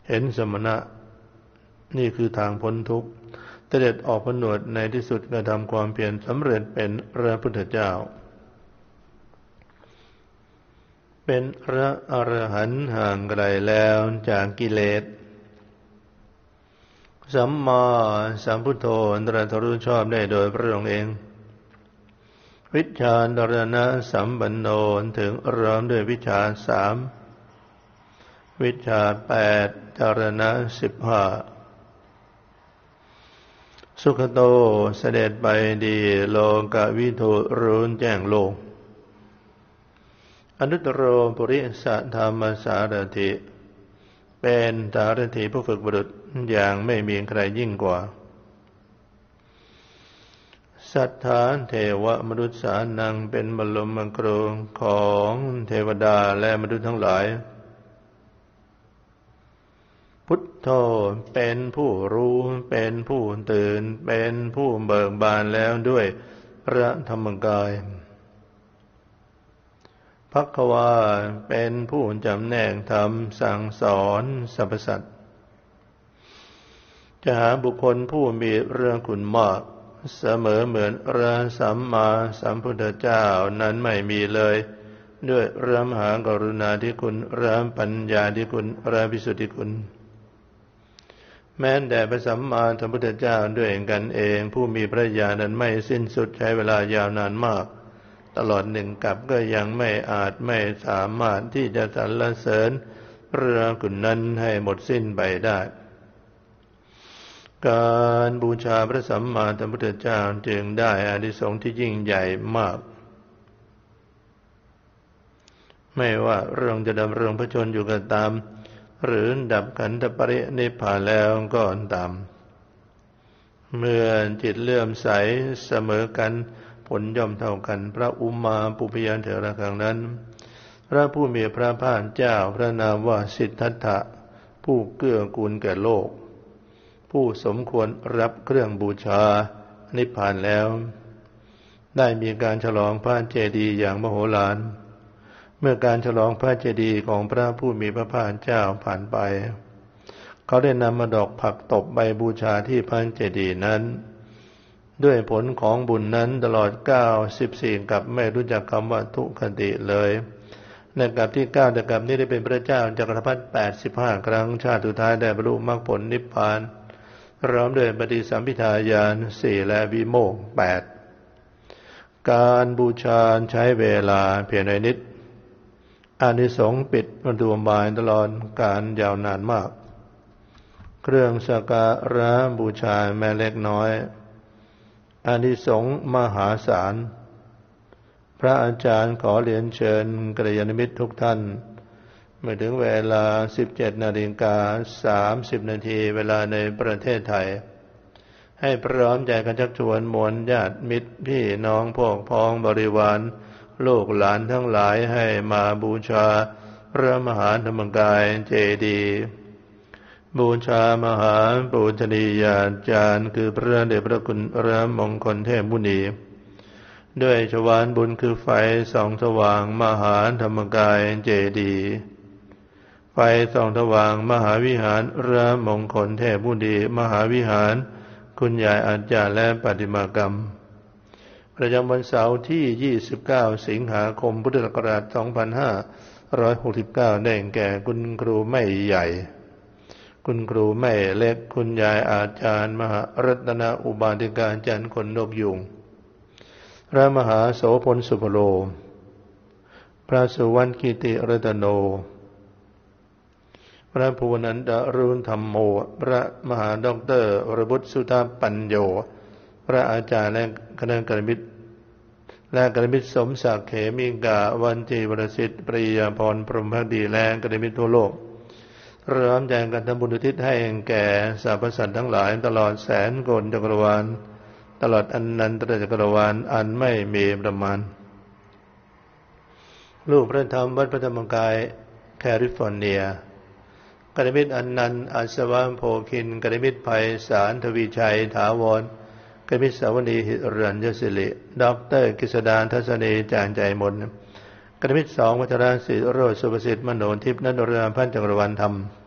เห็นสมณะนี่คือทางพ้นทุกข์เสด็จออกผนวดในที่สุดกระทำความเพียรสำเร็จเป็นพระพุทธเจ้าเป็นพระอรหันต์ห่างไกลแล้วจากกิเลสสัมมาสัมพุทโธตรัสรู้ชอบได้โดยพระองค์เองวิชชาดรณะสัมปันโนถึงพร้อมด้วยวิชชา3วิชชา8ดรณะ15สุขโตเสด็จไปดีโลกวิทูรู้แจ้งโลกอนุตตรปุริสธรรมสารถิเป็นสารถีผู้ฝึกบุรุษอย่างไม่มีใครยิ่งกว่าสัทธาเทวมนุษย์สานังเป็นบรมครูของเทวดาและมนุษย์ทั้งหลายพุทโธเป็นผู้รู้เป็นผู้ตื่นเป็นผู้เบิกบานแล้วด้วยพระธรรมกายภักขวาเป็นผู้จำแนกธรรมสั่งสอนสรรพสัตว์จะหาบุคคลผู้มีเรื่องคุณมากเสมอเหมือนพระสัมมาสัมพุทธเจ้านั้นไม่มีเลยด้วยพระมหากรุณาธิคุณพระปัญญาธิคุณพระวิสุทธิคุณแม้แต่พระสัมมาสัมพุทธเจ้าด้วยกันเองผู้มีพระญาณนั้นไม่สิ้นสุดใช้เวลายาวนานมากตลอด1 กัปก็ยังไม่อาจไม่สามารถที่จะสรรเสริญพระคุณนั้นให้หมดสิ้นไปได้การบูชาพระสัมมาสัมพุทธเจ้าจึงได้อานิสงส์ที่ยิ่งใหญ่มากไม่ว่าเราจะดำรงพระชนอยู่ก็ตามหรือดับขันธปรินิพพานแล้วก็ตามเมื่อจิตเลื่อมใสเสมอกันผลย่อมเท่ากันพระอุมาปุพยเถระครั้งนั้นพระผู้มีพระภาคเจ้าพระนามว่าสิทธัตถะผู้เกื้อกูลแก่โลกผู้สมควรรับเครื่องบูชานิพพานแล้วได้มีการฉลองพระเจดีย์อย่างมโหฬารเมื่อการฉลองพระเจดีย์ของพระผู้มีพระภาคเจ้าผ่านไปเขาได้นำมาดอกผักตบใบบูชาที่พระเจดีย์นั้นด้วยผลของบุญนั้นตลอด94 กัปไม่รู้จักคำว่าทุกขติเลยในกัปที่9แต่กัปนี้ได้เป็นพระเจ้าจักรพรรดิ85 ครั้งชาติสุดท้ายได้บรรลุมรรคผลนิพพานพร้อมด้วยปฏิสัมภิทาญาณ4และวิโมกข์8การบูชาใช้เวลาเพียงนิดอานิสงส์ปิดประตูบานตลอดการยาวนานมากเครื่องสักการะบูชาแม้เล็กน้อยอานิสงส์มหาศาลพระอาจารย์ขอเรียนเชิญกัลยาณมิตรทุกท่านเมื่อถึงเวลา 17:30 นาทีเวลาในประเทศไทยให้พร้อมใจกันชักชวนมวลญาติมิตรพี่น้องพวกพ้องบริวารลูกหลานทั้งหลายให้มาบูชาพระมหาธรรมกายเจดีย์บูชามหาปูชนียาจารย์คือพระเดชพระคุณพระมงคลเทพมุนีด้วยชวาลบุญคือไฟส่องสว่างมหาธรรมกายเจดีย์ไฟส่องสว่างมหาวิหารพระมงคลเทพมุนีมหาวิหารคุณยายอาจารย์และปฏิมากรรมประจำวันเสาร์ที่29 สิงหาคมพุทธศักราช 2569ได้แก่คุณครูแม่ใหญ่คุณครูแม่เล็กคุณยายอาจารย์มหารัตนอุบาสิกาจันทร์คนนกยุงพระมหาโสพลสุภโลพระสุวรรณกิติรัตโนพระภูนันทรุณธรรมโมพระมหาด็อกเตอร์วรบุตรสุธาปัญโยพระอาจารย์และคณะกัลยาณมิตรและกัลยาณมิตรสมศักดิ์เขมิกาวันจีวรสิทธิ์ปริยาพรพรหมภักดีและกัลยาณมิตรทั่วโลกพร้อมใจกันทำบุญอุทิศให้แก่สรรพสัตว์ทั้งหลายตลอดแสนโกลจักรวาลตลอดอนันตจักรวาลอันไม่มีประมาณรูปพระธรรมวัดพระธรรมกายแคลิฟอร์เนียกัลยาณมิตรอนันต์อัศวะโพคินกัลยาณมิตรไพศาลทวีชัยถาวรกัลยาณมิตรสาวนีหิรัญญศิริด็อกเตอร์กฤษดาทัศนีจางใจมนกัลยาณมิตร2วัชรศิโรจน์สุภสิทธิ์มโนทิพย์นันทรพันธ์จักรวาลธรรม